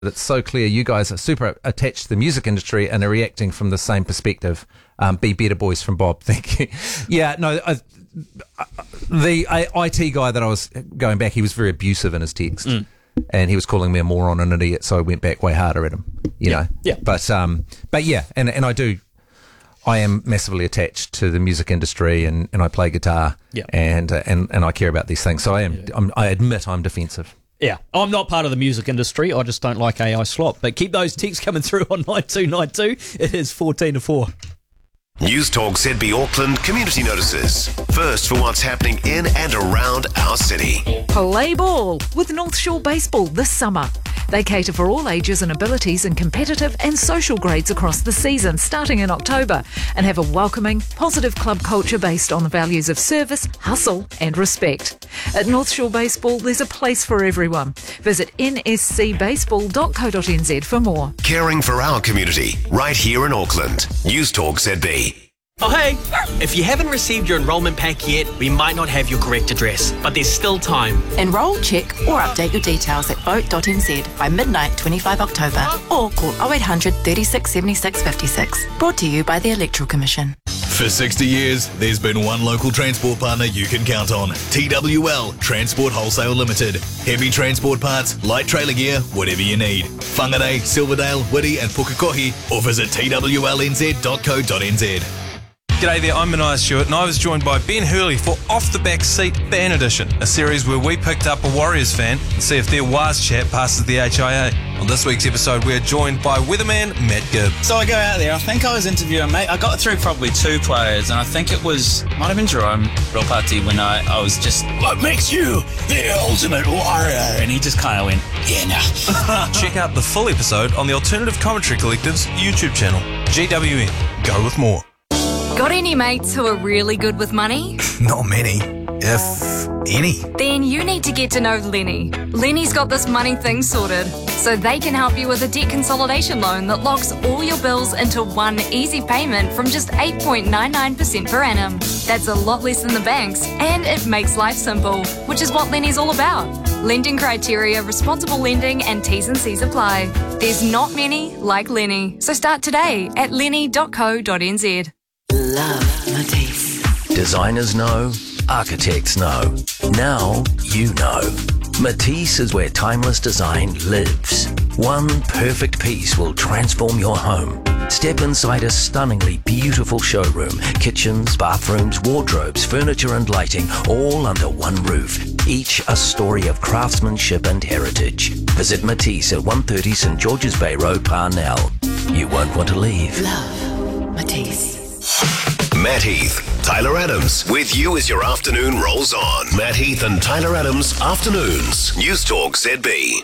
It's so clear you guys are super attached to the music industry and are reacting from the same perspective. Be better, boys, from Bob. Thank you. Yeah, no, the IT guy that I was going back, he was very abusive in his text. And he was calling me a moron and an idiot, so I went back way harder at him, you know. Yeah. But yeah, and I am massively attached to the music industry and I play guitar and I care about these things. So I admit I'm defensive. Yeah, I'm not part of the music industry. I just don't like AI slop. But keep those texts coming through on 9292. It is 14 to 4. News Talk ZB Auckland community notices. First for what's happening in and around our city. Play ball with North Shore Baseball this summer. They cater for all ages and abilities in competitive and social grades across the season, starting in October, and have a welcoming, positive club culture based on the values of service, hustle and respect. At North Shore Baseball, there's a place for everyone. Visit nscbaseball.co.nz for more. Caring for our community, right here in Auckland. News Talk ZB. Oh hey, if you haven't received your enrolment pack yet, we might not have your correct address, but there's still time. Enrol, check or update your details at vote.nz by midnight 25 October or call 0800 36 76 56. Brought to you by the Electoral Commission. For 60 years, there's been one local transport partner you can count on. TWL Transport Wholesale Limited. Heavy transport parts, light trailer gear, whatever you need. Whangarei, Silverdale, Whitty and Pukekohe, or visit twlnz.co.nz. G'day there, I'm Mania Stewart and I was joined by Ben Hurley for Off the Back Seat Fan Edition, a series where we picked up a Warriors fan and see if their Waz chat passes the HIA. On this week's episode, we're joined by weatherman Matt Gibb. So I go out there, I think I was interviewing, mate, I got through probably two players and I think it might have been Jerome Ropati when I was just, what makes you the ultimate warrior? And he just kind of went, yeah, nah. Check out the full episode on the Alternative Commentary Collective's YouTube channel. GWN, go with more. Got any mates who are really good with money? Not many, if any. Then you need to get to know Lenny. Lenny's got this money thing sorted, so they can help you with a debt consolidation loan that locks all your bills into one easy payment from just 8.99% per annum. That's a lot less than the banks, and it makes life simple, which is what Lenny's all about. Lending criteria, responsible lending, and T's and C's apply. There's not many like Lenny, so start today at lenny.co.nz. Love Matisse. Designers know, architects know. Now you know. Matisse is where timeless design lives. One perfect piece will transform your home. Step inside a stunningly beautiful showroom. Kitchens, bathrooms, wardrobes, furniture and lighting, all under one roof. Each a story of craftsmanship and heritage. Visit Matisse at 130 St George's Bay Road, Parnell. You won't want to leave. Love Matisse. Matt Heath, Tyler Adams, with you as your afternoon rolls on. Matt Heath and Tyler Adams, Afternoons, News Talk ZB.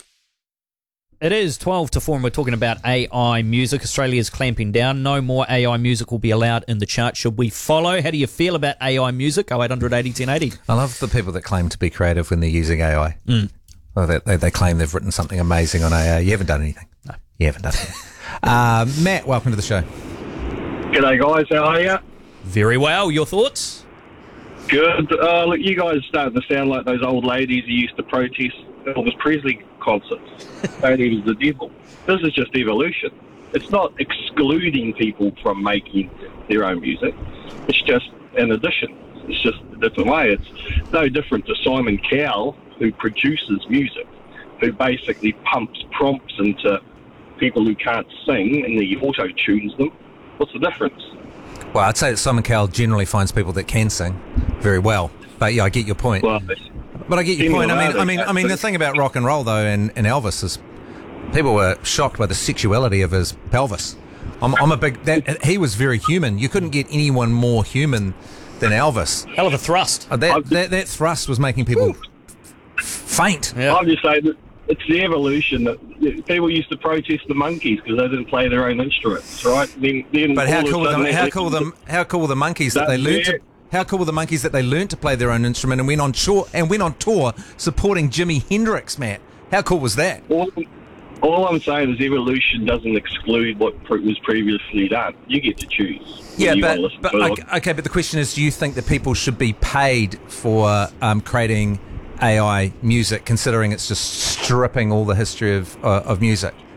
It is 12 to 4 and we're talking about AI music. Australia's clamping down. No more AI music will be allowed in the chart. Should we follow? How do you feel about AI music? 0800 80 1080. I love the people that claim to be creative when they're using AI. Well, they claim they've written something amazing on AI. You haven't done anything. No, you haven't done anything. Matt, welcome to the show. G'day guys, how are you? Very well. Your thoughts? Good. Look, you guys are starting to sound like those old ladies who used to protest Elvis Presley concerts, saying he was the devil. This is just evolution. It's not excluding people from making their own music. It's just an addition. It's just a different way. It's no different to Simon Cowell, who produces music, who basically pumps prompts into people who can't sing and he auto-tunes them. What's the difference? Well, I'd say that Simon Cowell generally finds people that can sing very well. But yeah, I get your point. Well, but I get your point. I mean, the thing about rock and roll though, and Elvis is, people were shocked by the sexuality of his pelvis. He was very human. You couldn't get anyone more human than Elvis. Hell of a thrust. That thrust was making people faint. Yeah. I'm just saying that it's the evolution that people used to protest the Monkees because they didn't play their own instruments, right? But how cool were the Monkees that they learned to? How cool were the Monkees that they learned to play their own instrument and went on tour supporting Jimi Hendrix, Matt? How cool was that? All I'm saying is evolution doesn't exclude what was previously done. You get to choose. Yeah, but the question is, do you think that people should be paid for creating AI music, considering it's just stripping all the history of music.